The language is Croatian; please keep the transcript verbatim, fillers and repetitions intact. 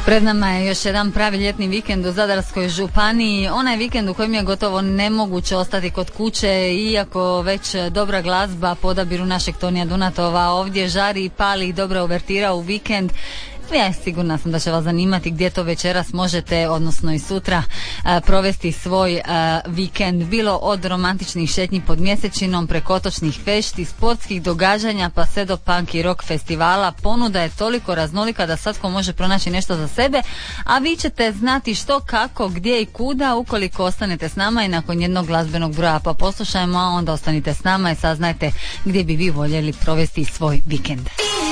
Pred nama je još jedan pravi ljetni vikend u Zadarskoj županiji, onaj vikend u kojem je gotovo nemoguće ostati kod kuće, iako već dobra glazba po odabiru našeg Tonija Dunatova ovdje žari i pali i dobra uvertira u vikend. Ja sigurna sam da će vas zanimati gdje to večeras možete, odnosno i sutra, provesti svoj vikend, bilo od romantičnih šetnji pod mjesečinom, preko otočnih fešti, sportskih događanja pa sve do punk i rock festivala. Ponuda je toliko raznolika da svatko može pronaći nešto za sebe, a vi ćete znati što, kako, gdje i kuda ukoliko ostanete s nama i nakon jednog glazbenog broja pa poslušajmo, a onda ostanite s nama i saznajte gdje bi vi voljeli provesti svoj vikend.